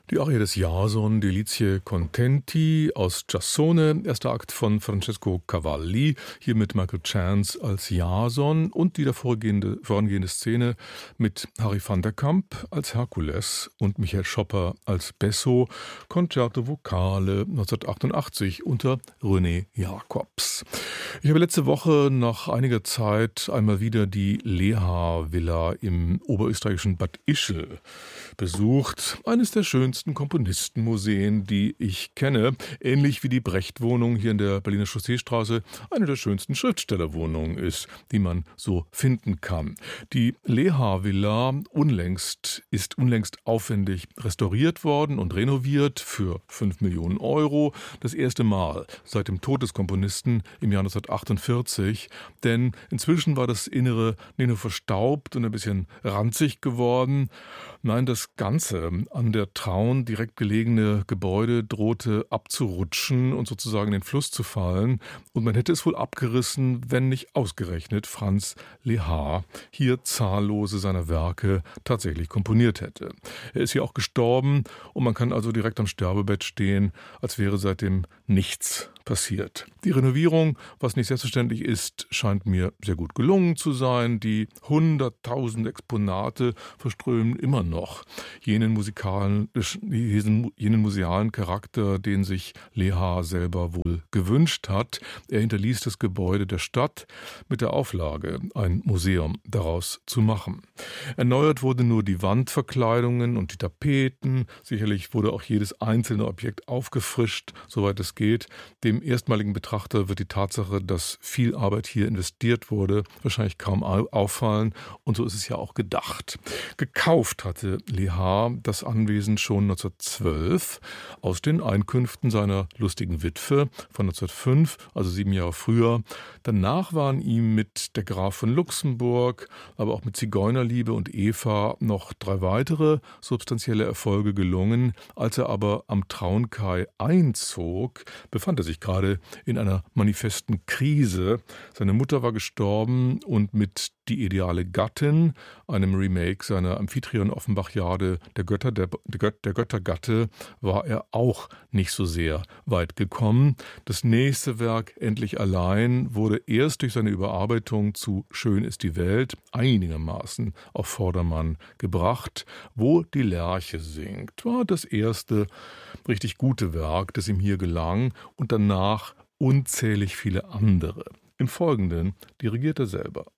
Die Arie des Jason, Delizie Contenti aus Giassone, erster Akt von Francesco Cavalli, hier mit Michael Chance als Jason und die vorangehende Szene mit Harry van der Kamp als Herkules und Michael Schopper als Besso, Concerto Vocale 1988 unter René Jacobs. Ich habe letzte Woche nach einiger Zeit einmal wieder die Leha-Villa im oberösterreichischen Bad Ischl besucht. Eines der schönsten Komponistenmuseen, die ich kenne. Ähnlich wie die Brecht-Wohnung hier in der Berliner Chausseestraße eine der schönsten Schriftstellerwohnungen ist, die man so finden kann. Die Leha-Villa ist unlängst aufwendig restauriert worden und renoviert für 5 Millionen Euro. Das erste Mal seit dem Tod des Komponisten im Jahr 1948. Denn inzwischen war das Innere nicht nur verstaubt und ein bisschen ranzig geworden. Nein, das Ganze an der Traun direkt gelegene Gebäude drohte abzurutschen und sozusagen in den Fluss zu fallen. Und man hätte es wohl abgerissen, wenn nicht ausgerechnet Franz Lehár hier zahllose seiner Werke tatsächlich komponiert hätte. Er ist hier auch gestorben und man kann also direkt am Sterbebett stehen, als wäre seitdem nichts passiert. Die Renovierung, was nicht selbstverständlich ist, scheint mir sehr gut gelungen zu sein. Die 100.000 Exponate verströmen immer noch jenen musealen Charakter, den sich Lehár selber wohl gewünscht hat. Er hinterließ das Gebäude der Stadt mit der Auflage, ein Museum daraus zu machen. Erneuert wurde nur die Wandverkleidungen und die Tapeten. Sicherlich wurde auch jedes einzelne Objekt aufgefrischt, soweit es geht. Dem erstmaligen Betrachter wird die Tatsache, dass viel Arbeit hier investiert wurde, wahrscheinlich kaum auffallen. Und so ist es ja auch gedacht. Gekauft hatte Lehár das Anwesen schon 1912 aus den Einkünften seiner lustigen Witwe von 1905, also 7 Jahre früher. Danach waren ihm mit Der Graf von Luxemburg, aber auch mit Zigeunerliebe und Eva noch 3 weitere substanzielle Erfolge gelungen. Als er aber am Traunkai einzog, befand er sich gerade in einer manifesten Krise. Seine Mutter war gestorben und mit Die ideale Gattin, einem Remake seiner Amphitryon-Offenbach-Jade der Göttergatte, war er auch nicht so sehr weit gekommen. Das nächste Werk, Endlich allein, wurde erst durch seine Überarbeitung zu Schön ist die Welt einigermaßen auf Vordermann gebracht. Wo die Lerche singt, war das erste richtig gute Werk, das ihm hier gelang, und danach unzählig viele andere. Im Folgenden dirigiert er selber.